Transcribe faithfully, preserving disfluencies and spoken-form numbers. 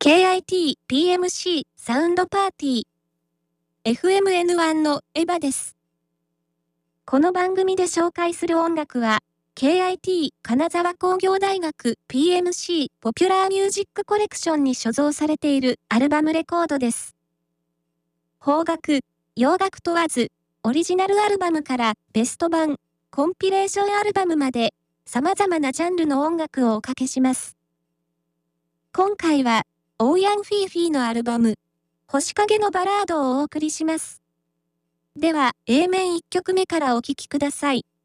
ケーアイティーピーエムシー サウンドパーティー エフエムエヌワン のエヴァです。この番組で紹介する音楽は ケーアイティー 金沢工業大学 ピーエムシー ポピュラーミュージックコレクションに所蔵されているアルバムレコードです。邦楽、洋楽問わず、オリジナルアルバムからベスト版、コンピレーションアルバムまで様々なジャンルの音楽をおかけします。今回は、オーヤン・フィーフィーのアルバム、星影のバラードをお送りします。では、エー 面いっきょくめからお聴きください。